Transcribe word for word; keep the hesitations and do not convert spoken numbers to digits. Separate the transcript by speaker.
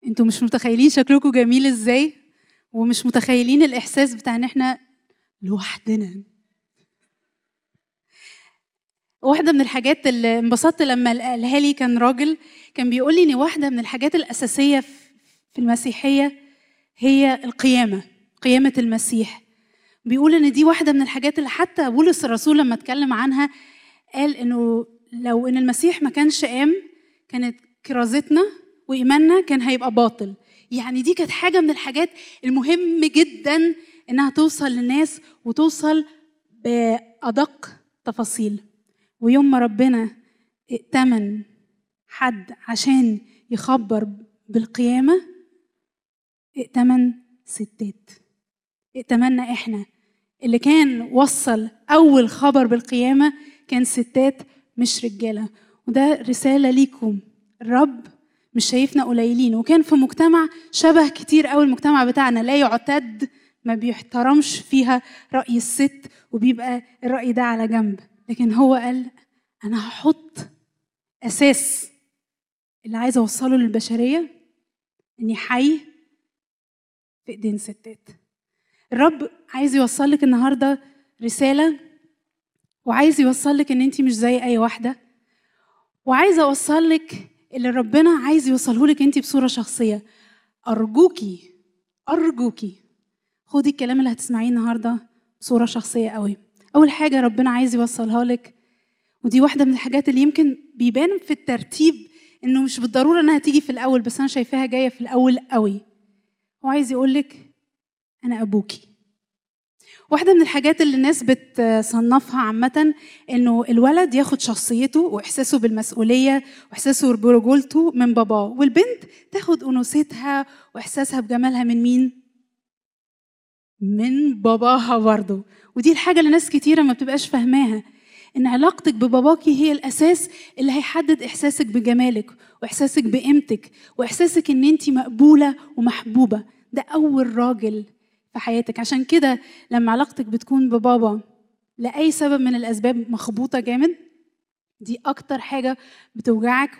Speaker 1: انتوا مش متخيلين شكلكم جميل ازاي، ومش متخيلين الاحساس بتاع ان احنا لوحدنا. واحده من الحاجات اللي انبسطت لما قالها لي كان راجل كان بيقول لي ان واحده من الحاجات الاساسيه في المسيحيه هي القيامه، قيامه المسيح. بيقول ان دي واحده من الحاجات اللي حتى بولس الرسول لما اتكلم عنها قال انه لو ان المسيح ما كانش قام كانت كرازتنا وايماننا كان هيبقى باطل. يعني دي كانت حاجه من الحاجات المهم جدا انها توصل للناس وتوصل بادق تفاصيل. ويوم ما ربنا ائتمن حد عشان يخبر بالقيامه ائتمن ستات، ائتمنا احنا. اللي كان وصل اول خبر بالقيامه كان ستات مش رجاله. وده رساله ليكم، الرب مش شايفنا قليلين. وكان في مجتمع شبه كتير قوي المجتمع بتاعنا، لا يعتد، ما بيحترمش فيها راي الست وبيبقى الراي ده على جنب. لكن هو قال انا هحط اساس اللي عايزه اوصله للبشريه اني حي في ايدين ستات. الرب عايز يوصل لك النهارده رساله، وعايز يوصل لك ان انت مش زي اي واحده، وعايز اوصل لك اللي ربنا عايز يوصله لك انت بصوره شخصيه. ارجوكي ارجوكي خدي الكلام اللي هتسمعيه النهارده بصوره شخصيه قوي. اول حاجه ربنا عايز يوصلها لك، ودي واحده من الحاجات اللي يمكن بيبان في الترتيب انه مش بالضروره انها تيجي في الاول، بس انا شايفاها جايه في الاول قوي. هو عايز يقول لك انا ابوكي. واحدة من الحاجات اللي الناس بتصنفها عامة إنه الولد ياخد شخصيته وإحساسه بالمسؤولية وإحساسه برجولته من باباه، والبنت تاخد أنوثتها وإحساسها بجمالها من مين؟ من باباها برضه. ودي الحاجة اللي ناس كتيرة ما بتبقاش فاهماها، إن علاقتك بباباكي هي الأساس اللي هيحدد إحساسك بجمالك وإحساسك بقيمتك وإحساسك إن أنتي مقبولة ومحبوبة. ده أول راجل في حياتك. عشان كده لما علاقتك بتكون ببابا لأي سبب من الأسباب مخبوطة جامد، دي أكتر حاجة بتوجعك